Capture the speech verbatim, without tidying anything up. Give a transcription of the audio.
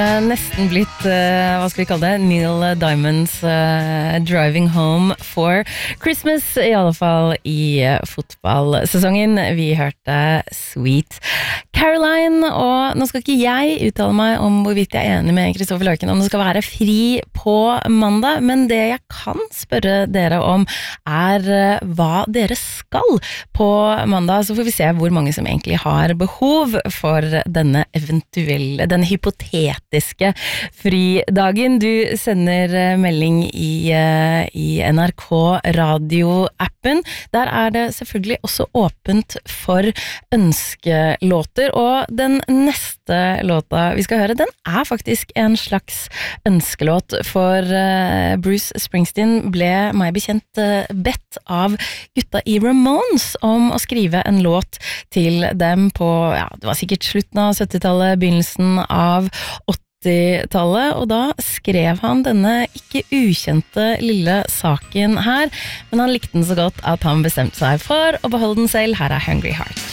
Nesten blitt, uh, hva skal vi kalle det, Neil Diamonds uh, Driving Home for Christmas, i alle fall i uh, fotballsesongen. Vi hørte Sweet Caroline, og nå skal ikke jeg uttale meg om hvorvidt jeg er enig med Kristoffer Løken om det skal være fri på mandag, men det jeg kan spørre dere om er uh, hva dere skal på mandag, så får vi se hvor mange som egentlig har behov for denne eventuelle, denne hypotetiske fridagen. Du sender melding i, i N R K radio-appen. Der er det selvfølgelig også åpent for ønskelåter, og den neste låta vi skal høre, den er faktisk en slags ønskelåt, for Bruce Springsteen ble meg bekjent bedt av gutta i Ramones om å skrive en låt til dem på, ja, det var sikkert slutten av syttitallet, begynnelsen av åttitallet, og da skrev han denne ikke ukjente lille saken her, men han likte den så godt at han bestemte seg for å beholde den selv. Her er Hungry Heart.